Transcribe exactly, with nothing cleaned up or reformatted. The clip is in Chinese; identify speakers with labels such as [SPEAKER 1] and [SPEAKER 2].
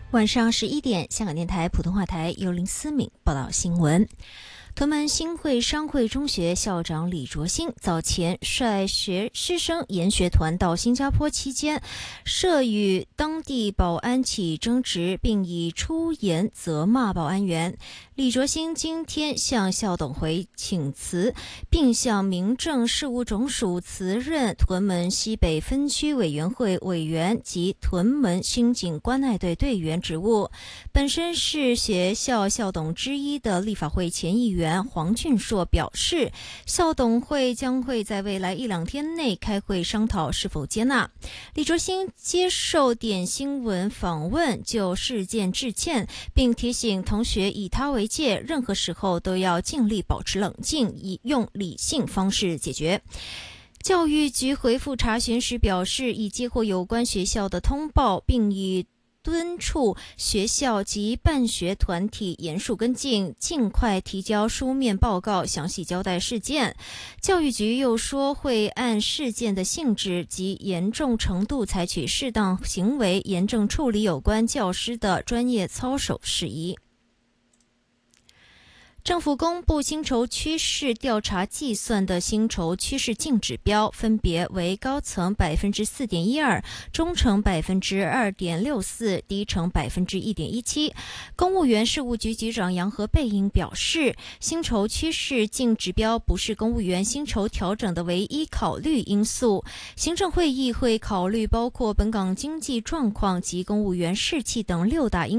[SPEAKER 1] 晚上十一点，香港电台普通话台由林思敏报道新闻。屯门新会商会中学校长李卓兴早前率学师生研学团到新加坡期间，涉与当地保安起争执，并以出言责骂保安员。李卓兴今天向校董会请辞，并向民政事务总署辞任屯门西北分区委员会委员及屯门新警关爱队队员职务。本身是学校校董之一的立法会前议员黄俊硕表示，校董会将会在未来一两天内开会商讨是否接纳。李卓兴接受点新闻访问，就事件致歉，并提醒同学以他为戒，任何时候都要尽力保持冷静，以用理性方式解决。教育局回复查询时表示，已接获有关学校的通报，并已敦促学校及办学团体严肃跟进，尽快提交书面报告，详细交代事件。教育局又说，会按事件的性质及严重程度采取适当行为，严正处理有关教师的专业操守事宜。政府公布薪酬趋势调查计算的薪酬趋势净指标，分别为高层百分之四点一二，中层百分之二点六四，低层百分之一点一七。公务员事务局局长杨和贝英表示，薪酬趋势净指标不是公务员薪酬调整的唯一考虑因素，行政会议会考虑包括本港经济状况及公务员士气等六大因素。